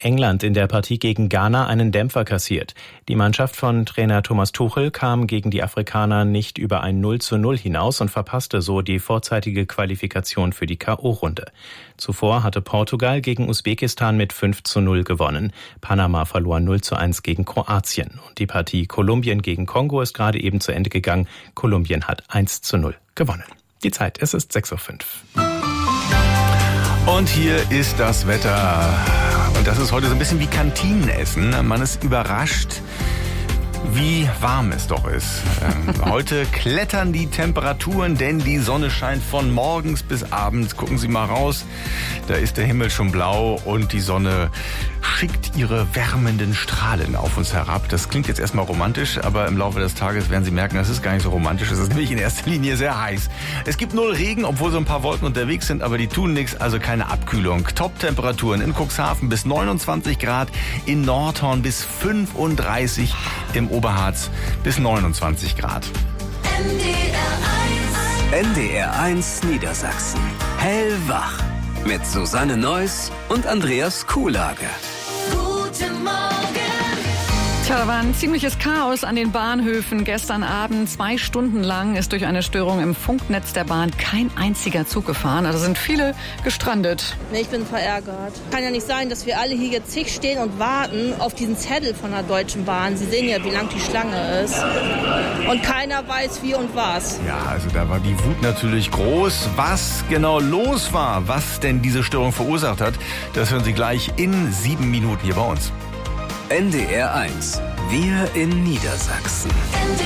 England in der Partie gegen Ghana einen Dämpfer kassiert. Die Mannschaft von Trainer Thomas Tuchel kam gegen die Afrikaner nicht über ein 0:0 hinaus und verpasste so die vorzeitige Qualifikation für die K.O.-Runde. Zuvor hatte Portugal gegen Usbekistan mit 5:0 gewonnen. Panama verlor 0:1 gegen Kroatien. Und die Partie Kolumbien gegen Kongo ist gerade eben zu Ende gegangen. Kolumbien hat 1:0 gewonnen. Die Zeit, es ist 6:05 Uhr. Und hier ist das Wetter. Und das ist heute so ein bisschen wie Kantinenessen. Man ist überrascht, wie warm es doch ist. Heute klettern die Temperaturen, denn die Sonne scheint von morgens bis abends. Gucken Sie mal raus, da ist der Himmel schon blau und die Sonne schickt ihre wärmenden Strahlen auf uns herab. Das klingt jetzt erstmal romantisch, aber im Laufe des Tages werden Sie merken, das ist gar nicht so romantisch. Es ist nämlich in erster Linie sehr heiß. Es gibt 0 Regen, obwohl so ein paar Wolken unterwegs sind, aber die tun nichts, also keine Abkühlung. Top-Temperaturen in Cuxhaven bis 29 Grad, in Nordhorn bis 35, im Oberharz bis 29 Grad. NDR 1 Niedersachsen. Hellwach. Mit Susanne Neuss und Andreas Kuhlage. Guten Morgen. Tja, da war ein ziemliches Chaos an den Bahnhöfen. Gestern Abend 2 Stunden lang ist durch eine Störung im Funknetz der Bahn kein einziger Zug gefahren. Also sind viele gestrandet. Nee, ich bin verärgert. Kann ja nicht sein, dass wir alle hier jetzt zig stehen und warten auf diesen Zettel von der Deutschen Bahn. Sie sehen ja, wie lang die Schlange ist. Und keiner weiß wie und was. Ja, also da war die Wut natürlich groß. Was genau los war, was denn diese Störung verursacht hat, das hören Sie gleich in 7 Minuten hier bei uns. NDR 1. Wir in Niedersachsen.